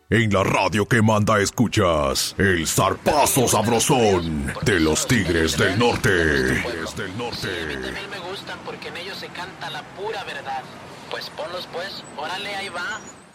En la radio que manda escuchas el zarpazo sabrosón de los Tigres del Norte. Sí, a mí también me gustan porque en ellos se canta la pura verdad. Pues ponlos pues, órale, ahí va.